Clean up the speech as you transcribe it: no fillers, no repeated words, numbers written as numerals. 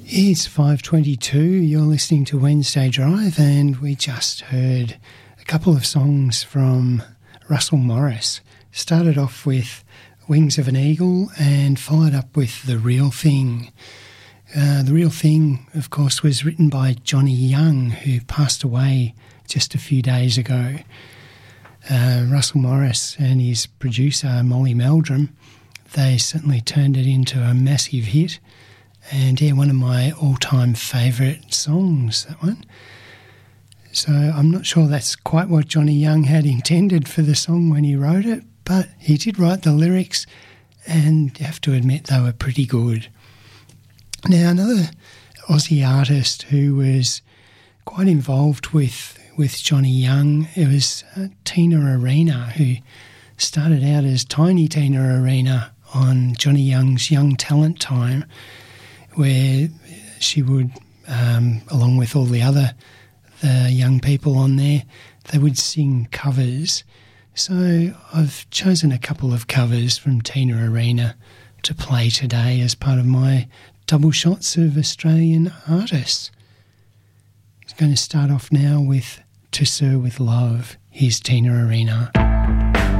It's 5:22. You're listening to Wednesday Drive, and we just heard a couple of songs from Russell Morris. Started off with Wings of an Eagle and followed up with The Real Thing. The Real Thing, of course, was written by Johnny Young, who passed away just a few days ago. Russell Morris and his producer, Molly Meldrum, they certainly turned it into a massive hit. And yeah, one of my all-time favourite songs, that one. So I'm not sure that's quite what Johnny Young had intended for the song when he wrote it, but he did write the lyrics, and you have to admit they were pretty good. Now, another Aussie artist who was quite involved with Johnny Young, it was Tina Arena, who started out as Tiny Tina Arena on Johnny Young's Young Talent Time, where she would, along with all the other young people on there, they would sing covers. So I've chosen a couple of covers from Tina Arena to play today as part of my double shots of Australian artists. I'm going to start off now with To Sir With Love. Here's Tina Arena.